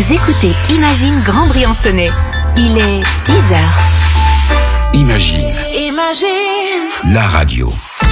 Vous écoutez Imagine Grand Briançonnais. Il est 10h. Imagine. La radio.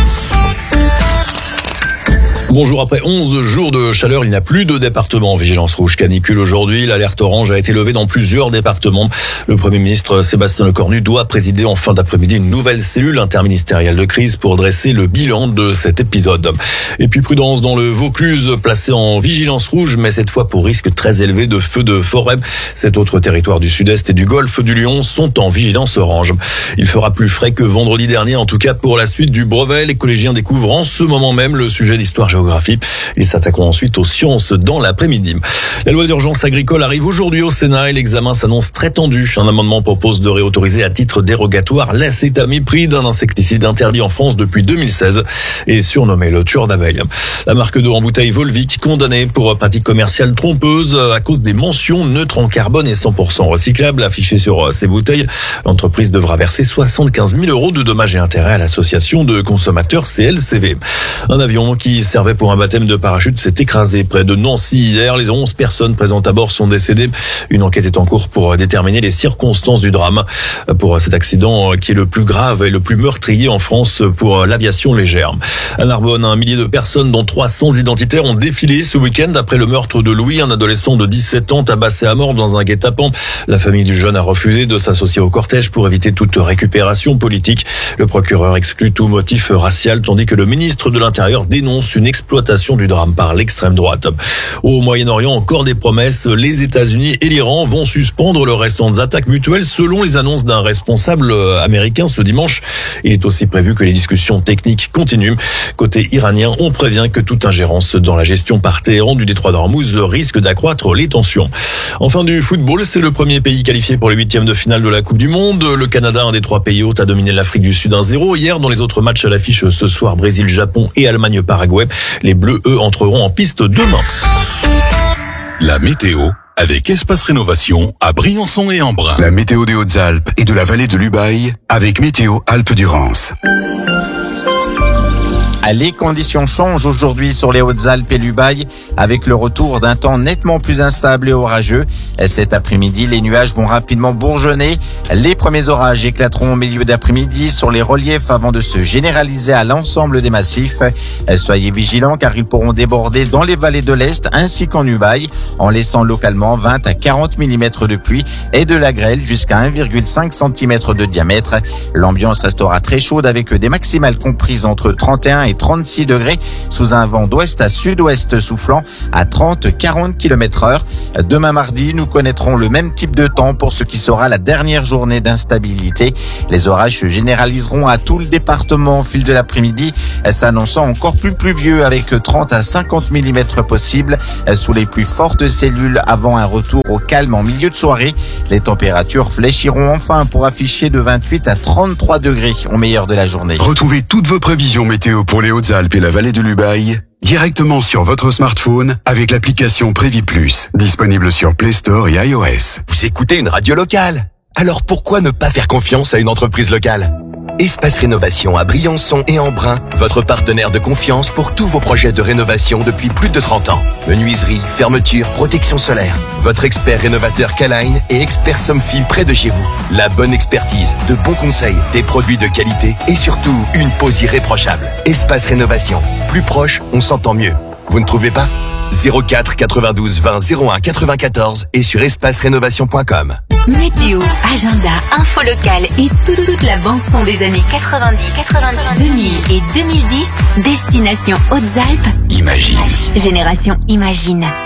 Bonjour, après 11 jours de chaleur, il n'y a plus de département en vigilance rouge canicule aujourd'hui. L'alerte orange a été levée dans plusieurs départements. Le Premier ministre Sébastien Lecornu doit présider en fin d'après-midi une nouvelle cellule interministérielle de crise pour dresser le bilan de cet épisode. Et puis prudence dans le Vaucluse, placé en vigilance rouge, mais cette fois pour risque très élevé de feux de forêt. Cet autre territoire du sud-est et du golfe du Lion sont en vigilance orange. Il fera plus frais que vendredi dernier, en tout cas pour la suite du brevet. Les collégiens découvrent en ce moment même le sujet d'histoire-géographie. Ils s'attaqueront ensuite aux sciences dans l'après-midi. La loi d'urgence agricole arrive aujourd'hui au Sénat et l'examen s'annonce très tendu. Un amendement propose de réautoriser à titre dérogatoire l'acétamipride, un insecticide interdit en France depuis 2016 et surnommé le tueur d'abeilles. La marque d'eau en bouteille Volvic, condamnée pour pratique commerciale trompeuse à cause des mentions neutres en carbone et 100% recyclables affichées sur ces bouteilles. L'entreprise devra verser 75 000 € de dommages et intérêts à l'association de consommateurs CLCV. Un avion qui servait pour un baptême de parachute s'est écrasé près de Nancy hier. Les 11 personnes présentes à bord sont décédées. Une enquête est en cours pour déterminer les circonstances du drame. Pour cet accident qui est le plus grave et le plus meurtrier en France pour l'aviation légère. À Narbonne, un millier de personnes, dont 300 identitaires, ont défilé ce week-end après le meurtre de Louis, un adolescent de 17 ans tabassé à mort dans un guet-apens. La famille du jeune a refusé de s'associer au cortège pour éviter toute récupération politique. Le procureur exclut tout motif racial, tandis que le ministre de l'Intérieur dénonce une exploitation du drame par l'extrême droite. Au Moyen-Orient, encore des promesses. Les États-Unis et l'Iran vont suspendre leurs récentes attaques mutuelles selon les annonces d'un responsable américain ce dimanche. Il est aussi prévu que les discussions techniques continuent. Côté iranien, on prévient que toute ingérence dans la gestion par Téhéran du détroit d'Ormuz risque d'accroître les tensions. Enfin, du football, c'est le premier pays qualifié pour les huitièmes de finale de la Coupe du Monde. Le Canada, un des trois pays hôtes, a dominé l'Afrique du Sud 1-0. Hier, dans les autres matchs à l'affiche ce soir, Brésil-Japon et Allemagne-Paraguay. Les Bleus, eux, entreront en piste demain. La météo avec Espace Rénovation à Briançon et Embrun. La météo des Hautes-Alpes et de la vallée de l'Ubaye avec Météo Alpes-Durance. Les conditions changent aujourd'hui sur les Hautes-Alpes et l'Ubaye avec le retour d'un temps nettement plus instable et orageux. Cet après-midi, les nuages vont rapidement bourgeonner. Les premiers orages éclateront au milieu d'après-midi sur les reliefs avant de se généraliser à l'ensemble des massifs. Soyez vigilants car ils pourront déborder dans les vallées de l'Est ainsi qu'en Ubaye en laissant localement 20 à 40 mm de pluie et de la grêle jusqu'à 1,5 cm de diamètre. L'ambiance restera très chaude avec des maximales comprises entre 31 et 36 degrés sous un vent d'ouest à sud-ouest soufflant à 30-40 km/h. Demain mardi, nous connaîtrons le même type de temps pour ce qui sera la dernière journée d'instabilité. Les orages se généraliseront à tout le département au fil de l'après-midi, s'annonçant encore plus pluvieux avec 30 à 50 mm possibles sous les plus fortes cellules avant un retour au calme en milieu de soirée. Les températures fléchiront enfin pour afficher de 28 à 33 degrés au meilleur de la journée. Retrouvez toutes vos prévisions météo pour les Hautes-Alpes et la vallée de l'Ubaye directement sur votre smartphone avec l'application Prévis Plus, disponible sur Play Store et iOS. Vous écoutez une radio locale, alors pourquoi ne pas faire confiance à une entreprise locale ? Espace Rénovation à Briançon et Embrun, votre partenaire de confiance pour tous vos projets de rénovation depuis plus de 30 ans. Menuiserie, fermeture, protection solaire. Votre expert rénovateur K-Line et expert Somfy près de chez vous. La bonne expertise, de bons conseils, des produits de qualité et surtout une pose irréprochable. Espace Rénovation. Plus proche, on s'entend mieux. Vous ne trouvez pas ? 04 92 20 01 94 et sur espacerénovation.com. Météo, agenda, info locale et toute la bande-son des années 90, 2000 et 2010. Destination Hautes-Alpes. Imagine. Génération Imagine.